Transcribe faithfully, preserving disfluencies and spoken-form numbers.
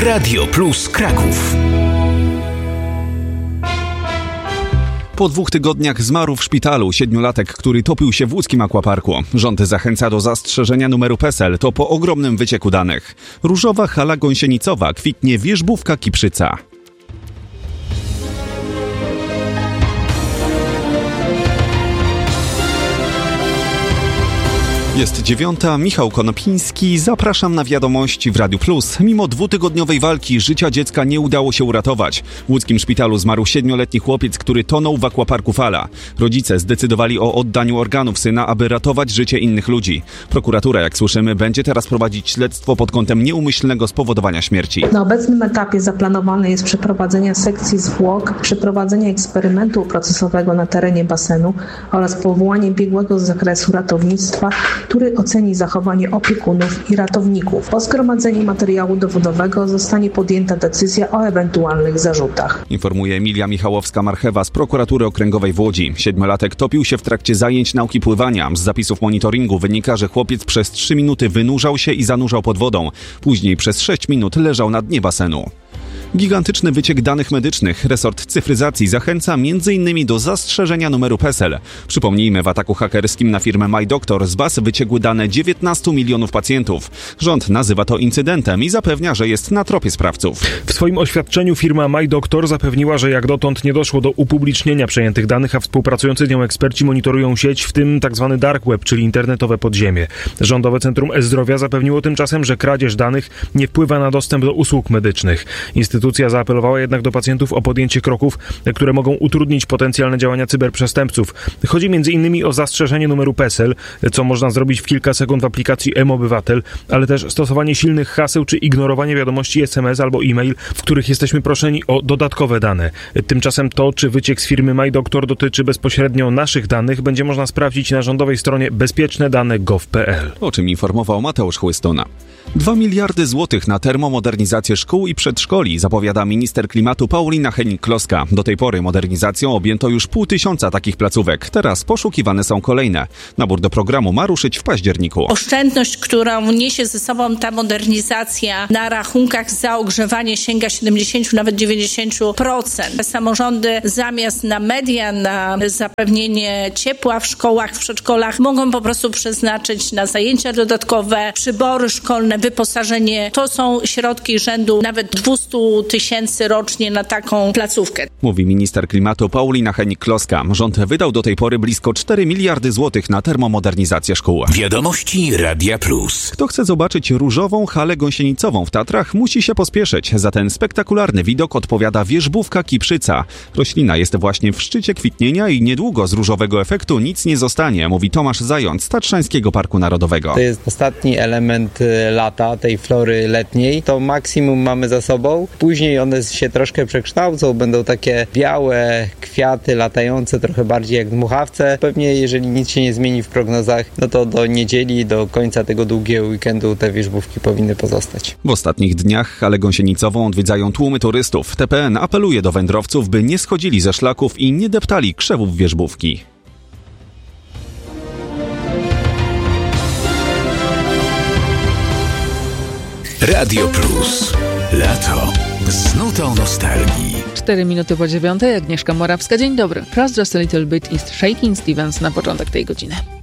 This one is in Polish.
Radio Plus Kraków. Po dwóch tygodniach zmarł w szpitalu siedmiolatek, który topił się w łódzkim akwaparku. Rząd zachęca do zastrzeżenia numeru PESEL. To po ogromnym wycieku danych. Różowa hala gąsienicowa, kwitnie wierzbówka Kiprzyca. Jest dziewiąta, Michał Konopiński, zapraszam na wiadomości w Radiu Plus. Mimo dwutygodniowej walki życia dziecka nie udało się uratować. W łódzkim szpitalu zmarł siedmioletni chłopiec, który tonął w akwaparku Fala. Rodzice zdecydowali o oddaniu organów syna, aby ratować życie innych ludzi. Prokuratura, jak słyszymy, będzie teraz prowadzić śledztwo pod kątem nieumyślnego spowodowania śmierci. Na obecnym etapie zaplanowane jest przeprowadzenie sekcji zwłok, przeprowadzenie eksperymentu procesowego na terenie basenu oraz powołanie biegłego z zakresu ratownictwa, który oceni zachowanie opiekunów i ratowników. Po zgromadzeniu materiału dowodowego zostanie podjęta decyzja o ewentualnych zarzutach. Informuje Emilia Michałowska-Marchewa z Prokuratury Okręgowej w Łodzi. Siedmiolatek topił się w trakcie zajęć nauki pływania. Z zapisów monitoringu wynika, że chłopiec przez trzy minuty wynurzał się i zanurzał pod wodą. Później przez sześć minut leżał na dnie basenu. Gigantyczny wyciek danych medycznych. Resort cyfryzacji zachęca między innymi do zastrzeżenia numeru PESEL. Przypomnijmy, w ataku hakerskim na firmę MyDoctor z baz wyciekły dane dziewiętnastu milionów pacjentów. Rząd nazywa to incydentem i zapewnia, że jest na tropie sprawców. W swoim oświadczeniu firma MyDoctor zapewniła, że jak dotąd nie doszło do upublicznienia przejętych danych, a współpracujący z nią eksperci monitorują sieć, w tym tzw. dark web, czyli internetowe podziemie. Rządowe Centrum E-Zdrowia zapewniło tymczasem, że kradzież danych nie wpływa na dostęp do usług medycznych. Instytucja zaapelowała jednak do pacjentów o podjęcie kroków, które mogą utrudnić potencjalne działania cyberprzestępców. Chodzi między innymi o zastrzeżenie numeru PESEL, co można zrobić w kilka sekund w aplikacji M-Obywatel, ale też stosowanie silnych haseł czy ignorowanie wiadomości S M S albo e-mail, w których jesteśmy proszeni o dodatkowe dane. Tymczasem to, czy wyciek z firmy MyDoctor dotyczy bezpośrednio naszych danych, będzie można sprawdzić na rządowej stronie bezpieczne dane kropka gov kropka p l. O czym informował Mateusz Chłystona. Dwa miliardy złotych na termomodernizację szkół i przedszkoli, zapowiada minister klimatu Paulina Hennig-Kloska. Do tej pory modernizacją objęto już pół tysiąca takich placówek. Teraz poszukiwane są kolejne. Nabór do programu ma ruszyć w październiku. Oszczędność, którą niesie ze sobą ta modernizacja na rachunkach za ogrzewanie sięga siedemdziesiąt, nawet dziewięćdziesiąt procent. Samorządy zamiast na media, na zapewnienie ciepła w szkołach, w przedszkolach mogą po prostu przeznaczyć na zajęcia dodatkowe, przybory szkolne, wyposażenie. To są środki rzędu nawet dwieście tysięcy rocznie na taką placówkę. Mówi minister klimatu Paulina Hennig-Kloska. Rząd wydał do tej pory blisko cztery miliardy złotych na termomodernizację szkół. Wiadomości Radia Plus. Kto chce zobaczyć różową halę gąsienicową w Tatrach, musi się pospieszyć. Za ten spektakularny widok odpowiada wierzbówka Kiprzyca. Roślina jest właśnie w szczycie kwitnienia i niedługo z różowego efektu nic nie zostanie, mówi Tomasz Zając z Tatrzańskiego Parku Narodowego. To jest ostatni element lata, tej flory letniej. To maksimum mamy za sobą. Później one się troszkę przekształcą, będą takie białe kwiaty latające, trochę bardziej jak dmuchawce. Pewnie jeżeli nic się nie zmieni w prognozach, no to do niedzieli, do końca tego długiego weekendu te wierzbówki powinny pozostać. W ostatnich dniach halę gąsienicową odwiedzają tłumy turystów. T P N apeluje do wędrowców, by nie schodzili ze szlaków i nie deptali krzewów wierzbówki. Radio Plus. Lato z nutą nostalgii. Cztery minuty po dziewiątej, Agnieszka Morawska. Dzień dobry. Trust Just a Little Bit is Shaking Stevens na początek tej godziny.